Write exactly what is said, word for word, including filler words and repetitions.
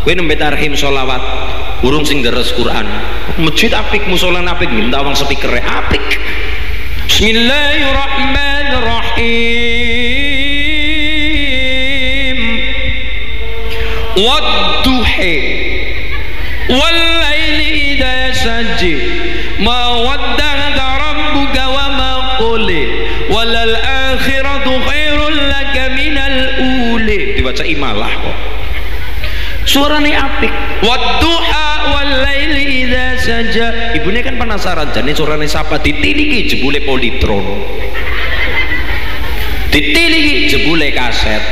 kowe nembe tarhim sholawat urung sing deres Quran masjid apik musola apik minta wong speaker apik. Bismillahirrahmanirrahim. Wadduhi wal laili idza sajji ma wadda'aka rabbuka wa ma quli walal akhiratu khairul laka minal uli. Dibaca imalah kok suarane apik. Wadduha wal laili idza saja. Ibune kan penasaran jane suarane siapa, ditiliki jebule politron, ditiliki jebule kaset.